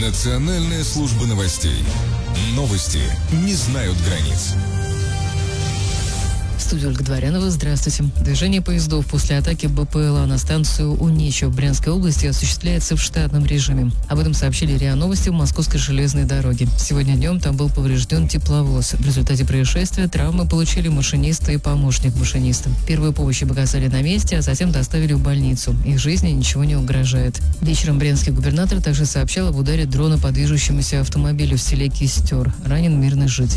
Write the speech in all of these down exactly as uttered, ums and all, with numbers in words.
Национальная служба новостей. Новости не знают границ. В студии Ольга Дворянова. Здравствуйте. Движение поездов после атаки БПЛА на станцию Уничо в Брянской области осуществляется в штатном режиме. Об этом сообщили РИА Новости в Московской железной дороге. Сегодня днем там был поврежден тепловоз. В результате происшествия травмы получили машинист и помощник машиниста. Первую помощь им оказали на месте, а затем доставили в больницу. Их жизни ничего не угрожает. Вечером брянский губернатор также сообщал об ударе дрона по движущемуся автомобилю в селе Кистер. Ранен мирный житель.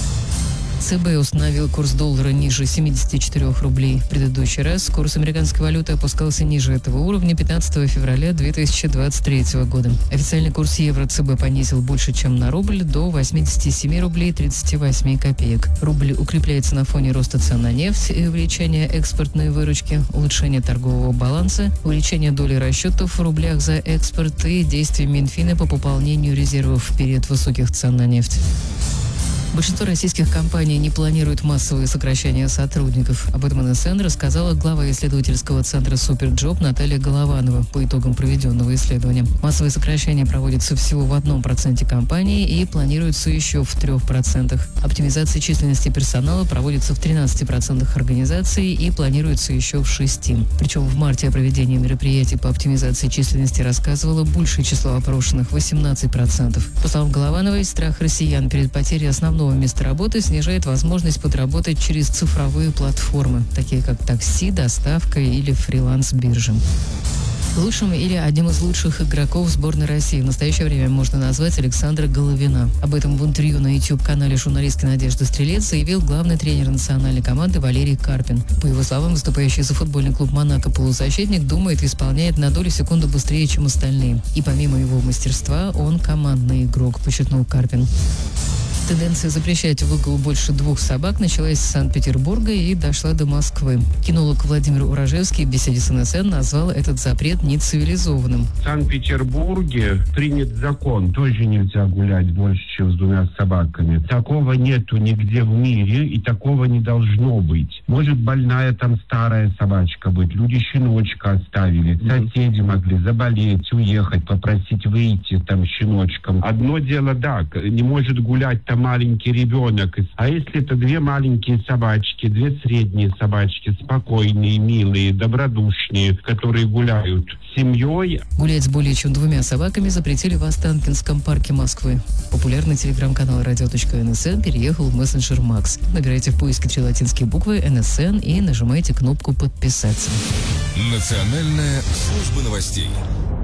ЦБ установил курс доллара ниже семидесяти четырёх рублей. В предыдущий раз курс американской валюты опускался ниже этого уровня пятнадцатого февраля две тысячи двадцать третьего года. Официальный курс евро ЦБ понизил больше, чем на рубль, до восьмидесяти семи рублей тридцати восьми копеек. Рубль укрепляется на фоне роста цен на нефть и увеличения экспортной выручки, улучшения торгового баланса, увеличения доли расчетов в рублях за экспорт и действий Минфина по пополнению резервов в период высоких цен на нефть. Большинство российских компаний не планируют массовые сокращения сотрудников. Об этом эн эс эн рассказала глава исследовательского центра «Суперджоп» Наталья Голованова по итогам проведенного исследования. Массовые сокращения проводятся всего в одном проценте компаний и планируются еще в трех процентах. Оптимизация численности персонала проводится в тринадцати процентах организаций и планируется еще в шести. Причем в марте о проведении мероприятий по оптимизации численности рассказывало большее число опрошенных – восемнадцать процентов. По словам Головановой, страх россиян перед потерей основного место работы снижает возможность подработать через цифровые платформы, такие как такси, доставка или фриланс-биржи. Лучшим или одним из лучших игроков сборной России в настоящее время можно назвать Александра Головина. Об этом в интервью на YouTube-канале журналистки Надежды Стрелец заявил главный тренер национальной команды Валерий Карпин. По его словам, выступающий за футбольный клуб «Монако» полузащитник думает и исполняет на долю секунды быстрее, чем остальные. И помимо его мастерства, он командный игрок, подчеркнул Карпин. Тенденция запрещать в угол больше двух собак началась с Санкт-Петербурга и дошла до Москвы. Кинолог Владимир Уражевский в беседе с эн эс эн назвал этот запрет нецивилизованным. В Санкт-Петербурге принят закон. Тоже нельзя гулять больше, чем с двумя собаками. Такого нету нигде в мире, и такого не должно быть. Может, больная там старая собачка быть. Люди щеночка оставили. Соседи могли заболеть, уехать, попросить выйти там щеночком. Одно дело, да, не может гулять там маленький ребенок. А если это две маленькие собачки, две средние собачки, спокойные, милые, добродушные, которые гуляют с семьей. Гулять с более чем двумя собаками запретили в Останкинском парке Москвы. Популярный телеграм-канал радио точка эн эс эн переехал в мессенджер Макс. Набирайте в поиске три латинские буквы эн эс эн и нажимайте кнопку «Подписаться». Национальная служба новостей.